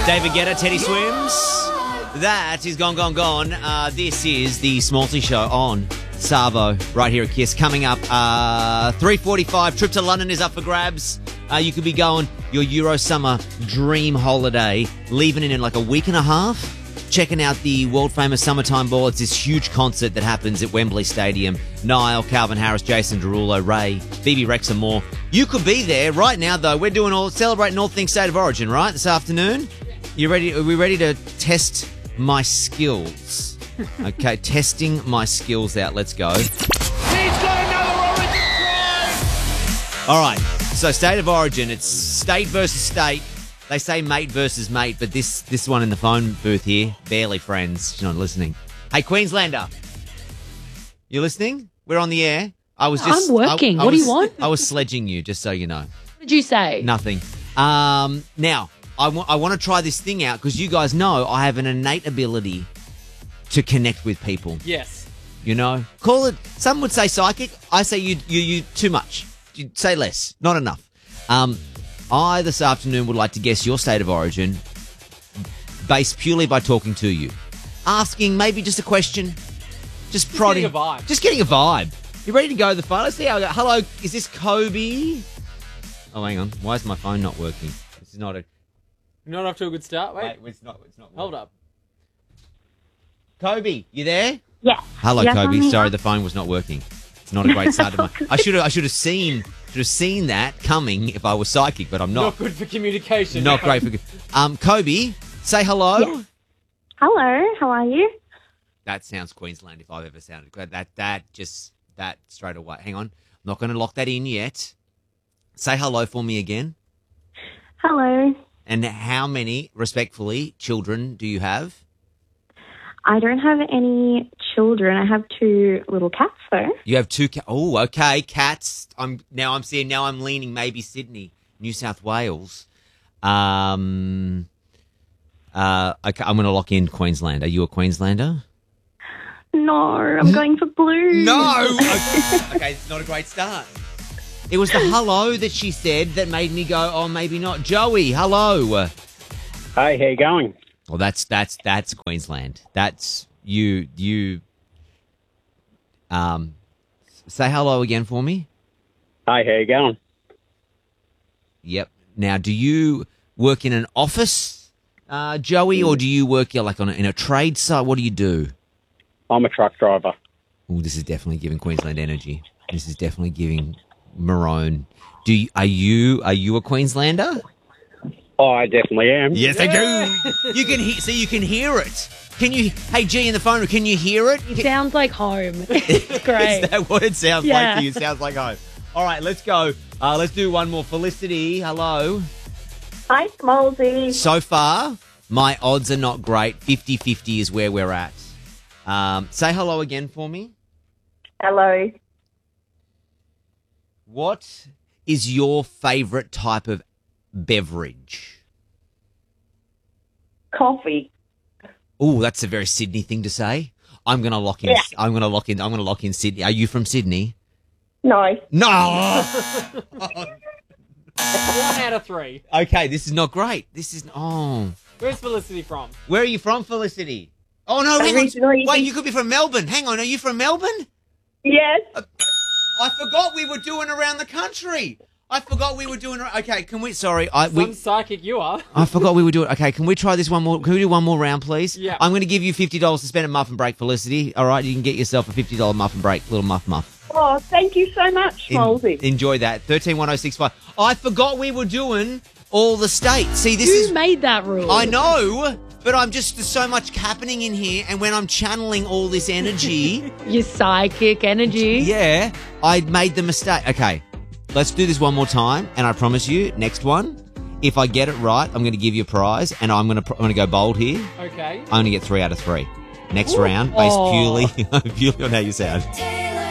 David Guetta, Teddy Swims. That is Gone, Gone, Gone. This is the Smallsy Show on Savo, right here at KISS. Coming up, 3:45, trip to London is up for grabs. You could be going your Euro summer dream holiday, leaving in like a week and a half, checking out the world-famous Summertime Ball. It's this huge concert that happens at Wembley Stadium. Niall, Calvin Harris, Jason Derulo, Ray, Phoebe Rex and more. You could be there right now, though. We're celebrating all things State of Origin, right, this afternoon? You ready? Are we ready to test my skills? Okay, testing my skills out. Let's go. He's got another Origin try! All right, so State of Origin, it's state versus state. They say mate versus mate, but this one in the phone booth here, barely friends. She's not listening. Hey, Queenslander, you listening? We're on the air. I'm working. What do you want? I was sledging you, just so you know. What did you say? Nothing. Now, I want to try this thing out because you guys know I have an innate ability to connect with people. Yes. You know? Call it, some would say psychic. I say you too much. You'd say less. Not enough. I, this afternoon, would like to guess your state of origin based purely by talking to you. Asking maybe just a question. Just prodding. Getting a vibe. Just getting a vibe. You ready to go to the phone? Let's see how I go. Hello, is this Kobe? Oh, hang on. Why is my phone not working? This is not a... You're not off to a good start, wait. Wait, it's not working. Hold up. Kobe, you there? Yeah. Hello, Yes, Kobe. I'm here. Sorry, the phone was not working. It's not a great start to my... I should have seen that coming if I was psychic, but I'm Not not. good for communication. Not great for... Kobe, say hello. Yes. Hello, how are you? That sounds Queensland if I've ever sounded. That straight away. Hang on. I'm not going to lock that in yet. Say hello for me again. Hello. And how many, respectfully, children do you have? I don't have any children. I have 2 little cats, though. You have 2 cats. Oh, okay. Cats. I'm leaning maybe Sydney, New South Wales. Okay, I'm going to lock in Queensland. Are you a Queenslander? No, I'm going for blue. No! Okay, it's not a great start. It was the hello that she said that made me go, oh, maybe not. Joey, hello. Hey, how you going? Well, that's Queensland. That's you. Say hello again for me. Hey, how you going? Yep. Now, do you work in an office, Joey, or do you work in a trade site? What do you do? I'm a truck driver. Oh, this is definitely giving Queensland energy. This is definitely giving Maroon. Are you a Queenslander? Oh, I definitely am. Yes, I do. You can hear it. Can you? Hey, G, in the phone, can you hear it? It sounds like home. It's great. Is that what it sounds like Yeah. to you? It sounds like home. All right, let's go. Let's do one more. Felicity, hello. Hi, Smallsy. So far, my odds are not great. 50-50 is where we're at. Say hello again for me. Hello. What is your favourite type of beverage? Coffee. Oh, that's a very Sydney thing to say. I'm going to lock in. Yeah. I'm going to lock in Sydney. Are you from Sydney? No. No. 1 out of 3. Okay, this is not great. Where's Felicity from? Where are you from, Felicity? Oh no, hang on. Originally- Wait, you could be from Melbourne. Hang on, are you from Melbourne? Yes. I forgot we were doing around the country. Okay, can we? Sorry, Some psychic you are. I forgot we were doing. Okay, can we try this one more? Can we do one more round, please? Yeah. I'm going to give you $50 to spend at Muffin Break, Felicity. All right, you can get yourself a $50 Muffin Break, little muff. Oh, thank you so much, Smallsy. Enjoy that. 131065. I forgot we were doing all the states. See, this Who is. made that rule? I know, but there's so much happening in here, and when I'm channeling all this energy, Your psychic energy. yeah, I made the mistake. Okay, let's do this one more time, and I promise you, next one, if I get it right, I'm going to give you a prize, and I'm going to go bold here. Okay. I only get 3 out of 3. Next round, based Oh. purely on how you sound.